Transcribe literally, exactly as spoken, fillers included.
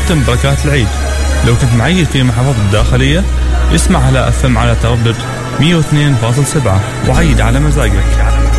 تتم بركات العيد. لو كنت معيد في محافظة الداخلية اسمع على أف ام على تردد مية واثنين فاصل سبعة وعيد على مزاجك.